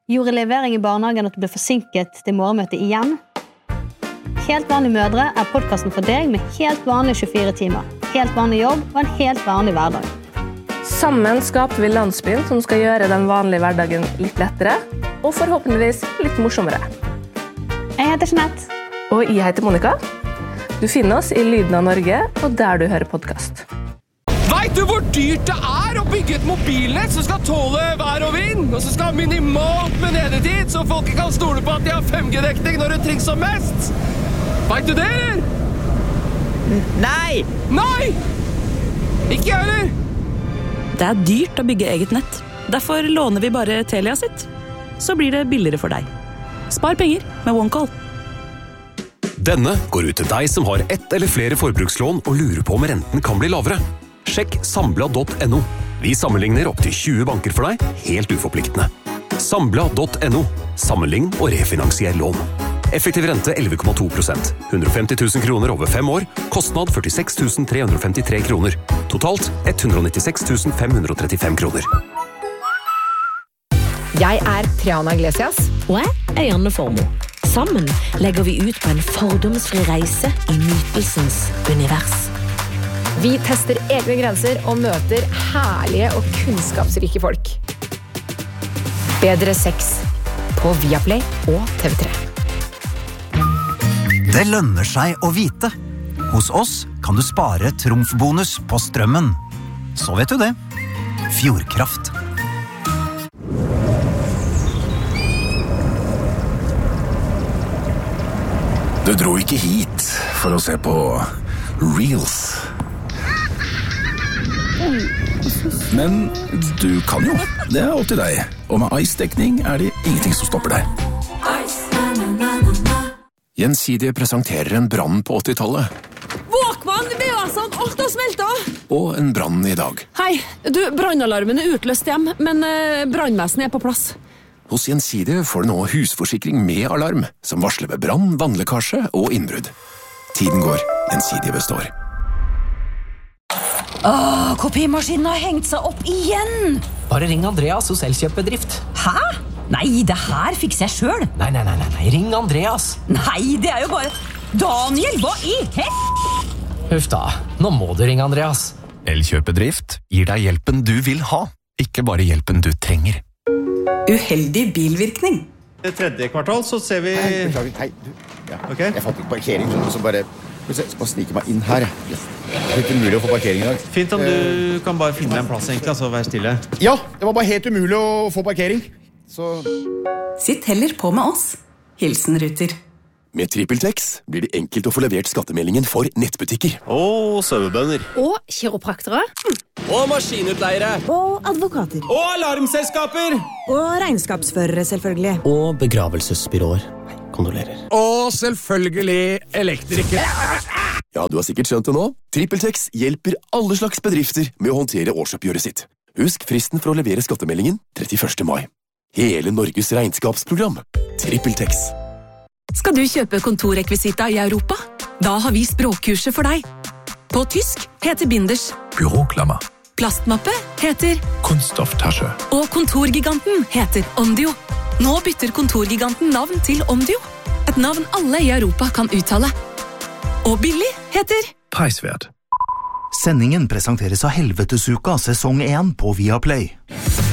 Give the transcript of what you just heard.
Gjorde levering I barnehagen at du ble forsinket til morgenmøtet igjen? Helt vanlige mødre podcasten for deg med helt vanlige 24 timer, helt vanlig jobb og en helt vanlig hverdag. Sammen skaper vi landsbyen som skal gjøre den vanlige hverdagen litt lettere, og forhåpentligvis litt morsommere. Jeg heter Jeanette. Og jeg heter Monica. Du finner oss I Lyden av Norge, og der du hører podcast. Vet du hvor dyrt det å bygge et mobilnett som skal tåle vær og vind, og som skal ha minimalt med nedetid, så folk kan stole på at de har 5G-dekning når det trengs som mest? Vet du det, eller? Nei! Nei! Ikke jeg, eller? Det dyrt å bygge eget nett. Derfor låner vi bare Telia sitt. Så blir det billigere for deg. Spar penger med OneCall. Denne går ut til deg som har ett eller flere forbrukslån og lurer på om renten kan bli lavere. Sjekk Sambla.no. Vi sammenligner opp til 20 banker for deg, helt uforpliktende. Sambla.no. Sammenlign og refinansier lån. Effektiv rente 11,2%. 150 000 kroner over 5 år. Kostnad 46 353 kroner. Totalt 196 535 kroner. Jeg Triana Iglesias. Og jeg Janne Formoe. Sammen legger vi ut på en fordomsfri reise I nytelsens univers. Vi tester egne grenser og møter herlige og kunnskapsrike folk. Bedre sex på Viaplay og TV3. Det lønner seg å vite. Hos oss kan du spare trumfbonus på strømmen. Så vet du det. Fjordkraft. Du dro ikke hit for å se på Reels. Men du kan jo. Det opp til deg. Og med Ice-dekning det ingenting som stopper deg. Gjensidige presenterer en brann på 80-tallet. Walkman, VHS-en, alt har smeltet! Og en brann I dag. Hei, du, brannalarmen utløst hjem, men brannvesenet på plass. Hos Gjensidige får du nå husforsikring med alarm, som varsler ved brann, vannlekkasje og innbrudd. Tiden går, Gjensidige består. Kopimaskinen har hengt seg opp igjen! Bare ring Andreas hos Elkjøpbedrift. Hæ? Nei, det her fikser jeg selv. Nei, ring Andreas. Nei, det jo bare... Daniel, hva I Huff da, nå må du ringe Andreas. Elkjøpedrift gir deg hjelpen du vil ha, ikke bare hjelpen du trenger. Uheldig bilvirkning. I tredje kvartal så ser vi... Hei, du. Ja. Okay. Jeg fant ikke parkering, så bare... Jeg skal snike meg inn her. Det helt umulig å få parkering I dag. Fint om du kan bare finne en plass egentlig, altså vær stille. Ja, det var bare helt umulig å få parkering. Så... Sitt heller på med oss. Hilsen Ruter. Med TrippelTex blir det enkelt å få levert skattemeldingen for nettbutikker. Og sauebønder. Og kiropraktere. Og maskinutleiere. Og advokater. Og alarmselskaper. Og regnskapsførere, selvfølgelig. Og begravelsesbyråer. Kondolerer. Og selvfølgelig elektrikere. Ja, du har sikkert skjønt det nå. TrippelTex hjelper alle slags bedrifter med å håndtere årsoppgjøret sitt. Husk fristen for å levere skattemeldingen 31. mai. Hele Norges regnskapsprogram. TrippelTex. Skal du kjøpe kontorrekvisita I Europa? Da har vi språkkurset for deg. På tysk heter binders Büroklammer. Plastmappe heter Kunststofftasche. Og kontorgiganten heter Omdio. Nå bytter kontorgiganten navn til Omdio. Et navn alle I Europa kan uttale. Og billig heter Preisverd. Sendingen presenteres av Helvetesuka sesong 1 på Viaplay.